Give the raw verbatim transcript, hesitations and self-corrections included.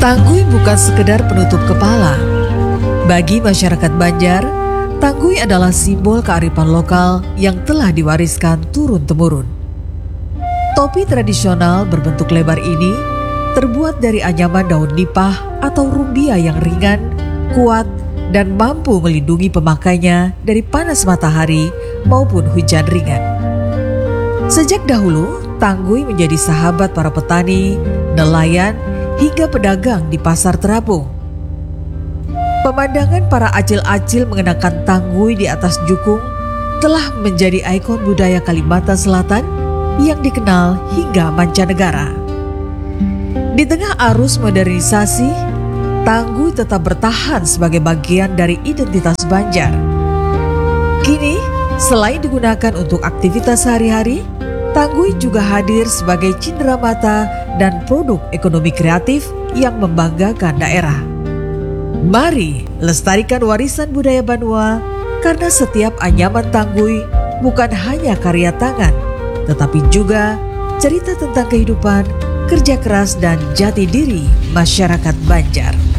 Tanggui bukan sekedar penutup kepala. Bagi masyarakat Banjar, tanggui adalah simbol kearifan lokal yang telah diwariskan turun-temurun. Topi tradisional berbentuk lebar ini terbuat dari anyaman daun nipah atau rumbia yang ringan, kuat, dan mampu melindungi pemakainya dari panas matahari maupun hujan ringan. Sejak dahulu, tanggui menjadi sahabat para petani, nelayan, hingga pedagang di pasar terapung. Pemandangan para acil-acil mengenakan tanggui di atas jukung telah menjadi ikon budaya Kalimantan Selatan yang dikenal hingga mancanegara. Di tengah arus modernisasi, tanggui tetap bertahan sebagai bagian dari identitas Banjar. Kini, selain digunakan untuk aktivitas sehari-hari, tanggui juga hadir sebagai cindera mata dan produk ekonomi kreatif yang membanggakan daerah. Mari lestarikan warisan budaya Banua, karena setiap anyaman tanggui bukan hanya karya tangan, tetapi juga cerita tentang kehidupan, kerja keras, dan jati diri masyarakat Banjar.